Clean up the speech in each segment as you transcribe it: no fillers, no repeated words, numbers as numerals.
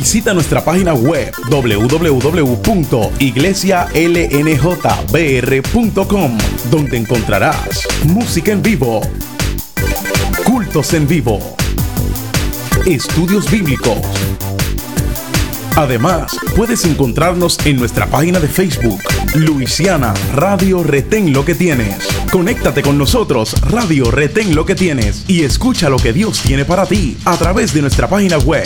Visita nuestra página web www.iglesialnjbr.com, donde encontrarás música en vivo, cultos en vivo, estudios bíblicos. Además, puedes encontrarnos en nuestra página de Facebook, Luisiana Radio Retén Lo Que Tienes. Conéctate con nosotros, Radio Retén Lo Que Tienes, y escucha lo que Dios tiene para ti a través de nuestra página web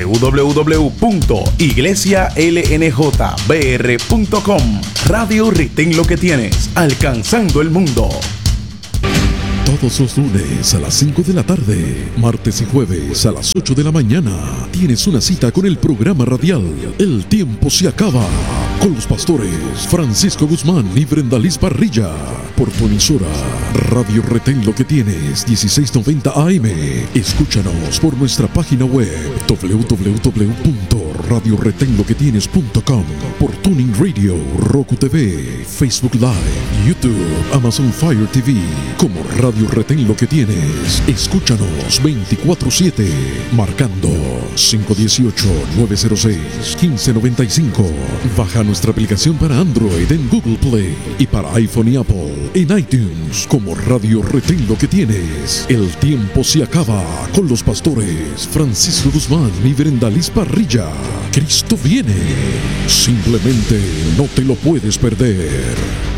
www.iglesialnjbr.com. Radio Retén Lo Que Tienes, alcanzando el mundo. Todos los lunes a las 5 de la tarde, martes y jueves a las 8 de la mañana, tienes una cita con el programa radial El Tiempo Se Acaba, con los pastores Francisco Guzmán y Brenda Liz Parrilla, por tu emisora Radio Retén Lo Que Tienes, 1690 AM. Escúchanos por nuestra página web www.radioretenloquetienes.com, por Tuning Radio, Roku TV, Facebook Live, YouTube, Amazon Fire TV, como Radio Retén Lo Que Tienes. Escúchanos 24/7, marcando 518-906-1595. Baja nuestra aplicación para Android en Google Play y para iPhone y Apple en iTunes como Radio Retén Lo Que Tienes. El tiempo se acaba, con los pastores Francisco Guzmán y Brenda Liz Parrilla. Cristo viene. Simplemente no te lo puedes perder.